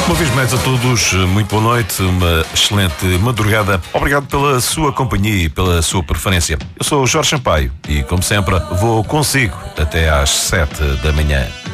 Uma vez mais a todos, muito boa noite, uma excelente madrugada. Obrigado pela sua companhia e pela sua preferência. Eu sou o Jorge Sampaio e, como sempre, vou consigo até às 7 da manhã.